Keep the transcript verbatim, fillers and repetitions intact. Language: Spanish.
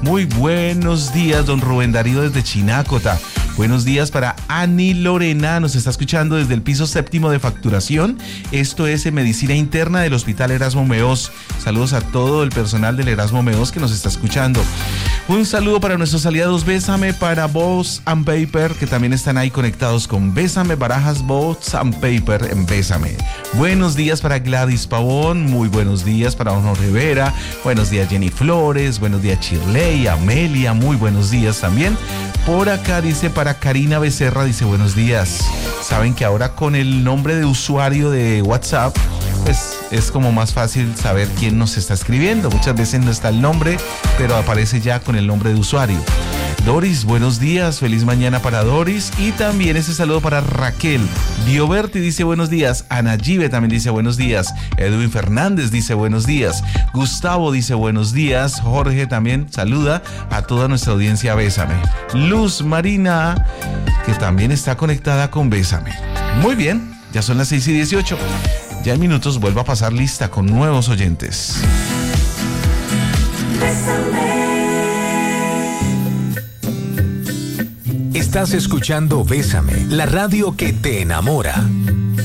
Muy buenos días, don Rubén Darío desde Chinácota. Buenos días para Ani Lorena, nos está escuchando desde el piso séptimo de facturación. Esto es en Medicina Interna del Hospital Erasmo Meós. Saludos a todo el personal del Erasmo Meós que nos está escuchando. Un saludo para nuestros aliados Bésame, para Boss and Paper, que también están ahí conectados con Bésame, Barajas, Boss and Paper en Bésame. Buenos días para Gladys Pavón, muy buenos días para Honor Rivera, buenos días Jenny Flores, buenos días Shirley, Amelia, muy buenos días también. Por acá dice para Karina Becerra, dice buenos días. Saben que ahora con el nombre de usuario de WhatsApp, pues es como más fácil saber quién nos está escribiendo. Muchas veces no está el nombre, pero aparece ya con el nombre de usuario. Doris, buenos días, feliz mañana para Doris. Y también ese saludo para Raquel. Dioberti dice buenos días. Ana Gibe también dice buenos días. Edwin Fernández dice buenos días. Gustavo dice buenos días. Jorge también saluda a toda nuestra audiencia Bésame. Luz Marina, que también está conectada con Bésame. Muy bien, ya son las seis y dieciocho. Ya en minutos vuelvo a pasar lista con nuevos oyentes. Estás escuchando Bésame, la radio que te enamora.